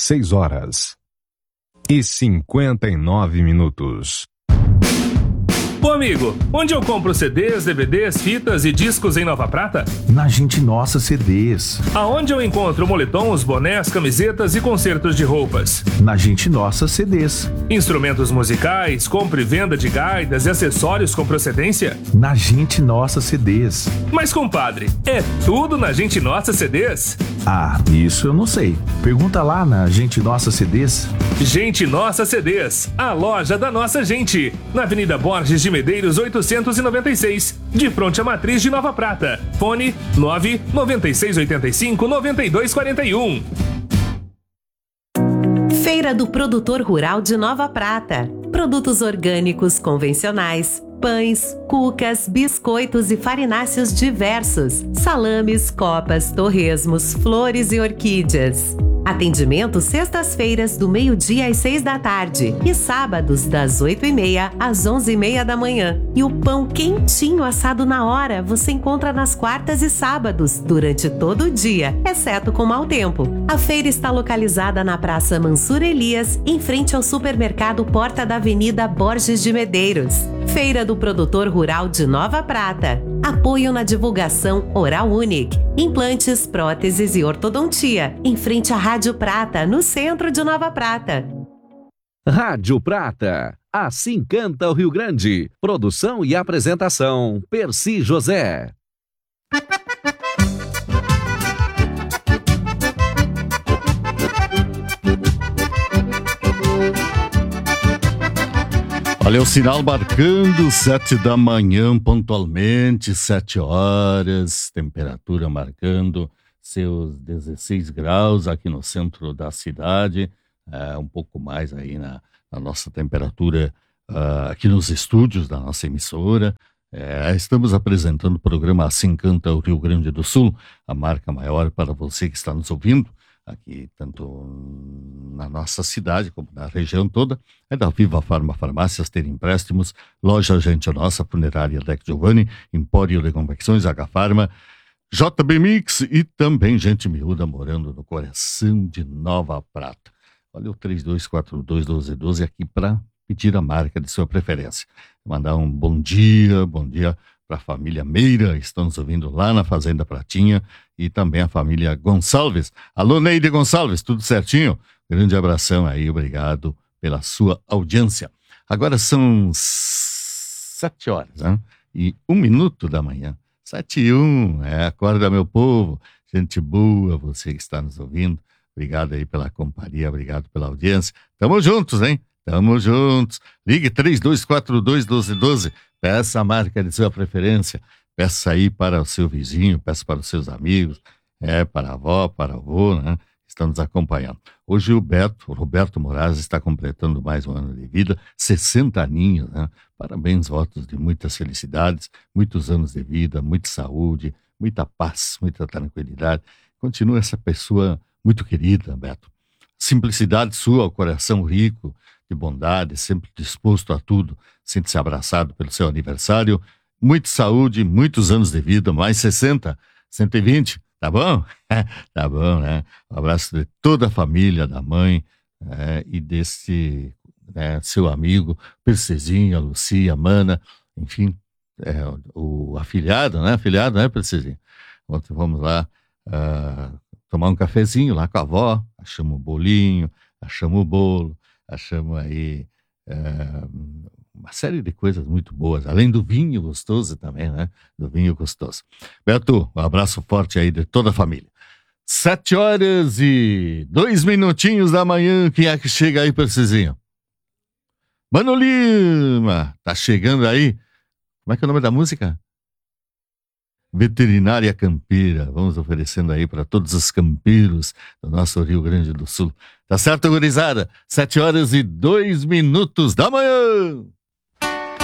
6h59. Ô amigo, onde eu compro CDs, DVDs, fitas e discos em Nova Prata? Na Gente Nossa CDs. Aonde eu encontro moletons, bonés, camisetas e concertos de roupas? Na Gente Nossa CDs. Instrumentos musicais, compra e venda de gaitas e acessórios com procedência? Na Gente Nossa CDs. Mas compadre, é tudo na Gente Nossa CDs? Ah, isso eu não sei. Pergunta lá na Gente Nossa CDs. Gente Nossa CDs, a loja da nossa gente. Na Avenida Borges de Medeiros 896, de fronte à matriz de Nova Prata. Fone 99685-9241. Feira do Produtor Rural de Nova Prata. Produtos orgânicos convencionais, pães, cucas, biscoitos e farináceos diversos, salames, copas, torresmos, flores e orquídeas. Atendimento sextas-feiras do meio-dia às 6 da tarde e sábados das 8h30 às 11h30 da manhã. E o pão quentinho assado na hora você encontra nas quartas e sábados durante todo o dia, exceto com mau tempo. A feira está localizada na Praça Mansur Elias, em frente ao supermercado Porta da Avenida Borges de Medeiros. Feira do Produtor Rural de Nova Prata. Apoio na divulgação Oral Unique, implantes, próteses e ortodontia, em frente à Rádio Prata, no centro de Nova Prata. Rádio Prata, assim canta o Rio Grande. Produção e apresentação, Percy José. Olha o sinal marcando 7 da manhã, pontualmente, 7 horas, temperatura marcando seus 16 graus aqui no centro da cidade, um pouco mais aí na nossa temperatura aqui nos estúdios da nossa emissora. Estamos apresentando o programa Assim Canta o Rio Grande do Sul, a marca maior para você que está nos ouvindo aqui, tanto na nossa cidade como na região toda. É da Viva Farma Farmácias, Ter Empréstimos, Loja Gente Nossa, Funerária Deck Giovanni, Empório de Confecções, H Farma, JB Mix e também Gente Miúda morando no coração de Nova Prata. Olha o 3242-1212 aqui para pedir a marca de sua preferência. Mandar um bom dia para a família Meira, estão nos ouvindo lá na Fazenda Pratinha, e também a família Gonçalves. Alô, Neide Gonçalves, tudo certinho? Grande abração aí, obrigado pela sua audiência. Agora são 7 horas, né? E 1 minuto da manhã. 7h01, acorda meu povo, gente boa, você que está nos ouvindo. Obrigado aí pela companhia, obrigado pela audiência. Tamo juntos, hein? Tamo juntos. Ligue 3242-1212. Peça a marca de sua preferência. Peça aí para o seu vizinho, peça para os seus amigos, para a avó, para o avô, né? Estão nos acompanhando. Hoje o Roberto Moraes está completando mais um ano de vida, 60 aninhos, né? Parabéns, votos de muitas felicidades, muitos anos de vida, muita saúde, muita paz, muita tranquilidade. Continua essa pessoa muito querida, Beto. Simplicidade sua, o coração rico de bondade, sempre disposto a tudo, sente-se abraçado pelo seu aniversário. Muita saúde, muitos anos de vida, mais 60, 120, tá bom? Tá bom, né? Um abraço de toda a família, da mãe, e desse seu amigo, Percezinho, a Lucia, a Mana, enfim, o afilhado, né? Afilhado, né, Percezinho? Ontem vamos lá tomar um cafezinho lá com a avó, achamos o bolinho, achamos o bolo, achamos aí uma série de coisas muito boas, além do vinho gostoso também, né? Do vinho gostoso. Beto, um abraço forte aí de toda a família. 7 horas e 2 minutinhos da manhã, quem é que chega aí, Percizinho? Mano Lima, tá chegando aí. Como é que é o nome da música? Veterinária Campeira. Vamos oferecendo aí para todos os campeiros do nosso Rio Grande do Sul. Tá certo, gurizada? 7 horas e 2 minutos da manhã.